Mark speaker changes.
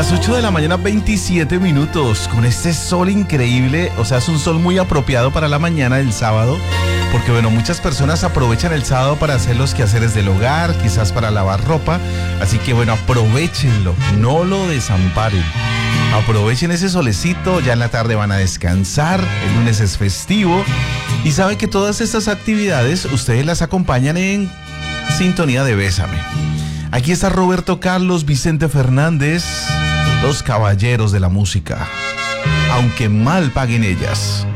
Speaker 1: Las 8 de la mañana, 27 minutos, con este sol increíble. O sea, es un sol muy apropiado para la mañana del sábado, porque bueno, muchas personas aprovechan el sábado para hacer los quehaceres del hogar, quizás para lavar ropa. Así que bueno, aprovéchenlo, no lo desamparen. Aprovechen ese solecito, ya en la tarde van a descansar, el lunes es festivo. Y sabe que todas estas actividades ustedes las acompañan en sintonía de Bésame. Aquí está Roberto Carlos, Vicente Fernández, los caballeros de la música. Aunque mal paguen ellas.